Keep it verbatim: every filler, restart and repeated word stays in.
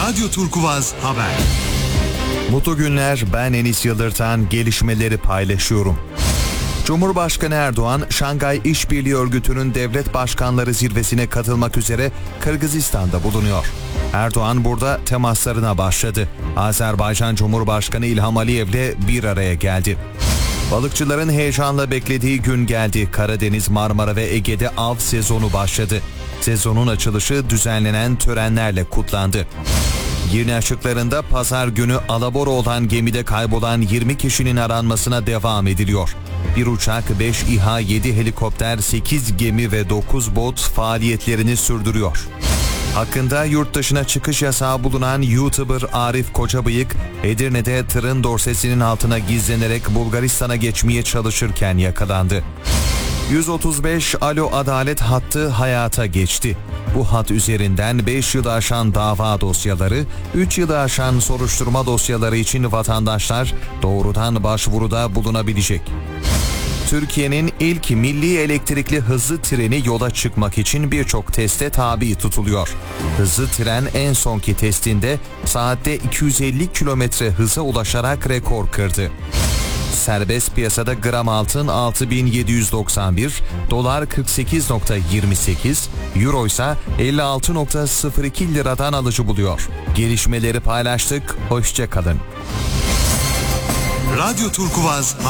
Radyo Turkuvaz Haber. Mutlu günler, ben Enis Yıldırtan, gelişmeleri paylaşıyorum. Cumhurbaşkanı Erdoğan, Şangay İşbirliği Örgütü'nün devlet başkanları zirvesine katılmak üzere Kırgızistan'da bulunuyor. Erdoğan burada temaslarına başladı. Azerbaycan Cumhurbaşkanı İlham Aliyev'le bir araya geldi. Balıkçıların heyecanla beklediği gün geldi. Karadeniz, Marmara ve Ege'de av sezonu başladı. Sezonun açılışı düzenlenen törenlerle kutlandı. Girne açıklarında pazar günü alabora olan gemide kaybolan yirmi kişinin aranmasına devam ediliyor. Bir uçak, beş İHA, yedi helikopter, sekiz gemi ve dokuz bot faaliyetlerini sürdürüyor. Hakkında yurt dışına çıkış yasağı bulunan YouTuber Arif Kocabıyık, Edirne'de tırın dorsesinin altına gizlenerek Bulgaristan'a geçmeye çalışırken yakalandı. yüz otuz beş Alo Adalet hattı hayata geçti. Bu hat üzerinden beş yılı aşan dava dosyaları, üç yılı aşan soruşturma dosyaları için vatandaşlar doğrudan başvuruda bulunabilecek. Türkiye'nin ilk milli elektrikli hızlı treni yola çıkmak için birçok teste tabi tutuluyor. Hızlı tren en sonki testinde saatte iki yüz elli kilometre hıza ulaşarak rekor kırdı. Serbest piyasada gram altın altı bin yedi yüz doksan bir, dolar kırk sekiz virgül yirmi sekiz, euro ise elli altı virgül sıfır iki liradan alıcı buluyor. Gelişmeleri paylaştık, hoşça kalın. Radyo Turkuvaz